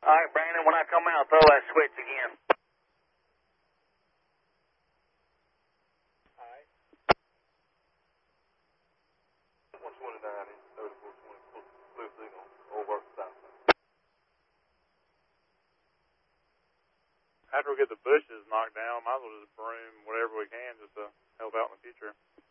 All right, Brandon, when I come out, throw that switch again. All right. 129 is 3420, blue signal, over south. After we get the bushes knocked down, might as well just broom whatever we can just to help out in the future.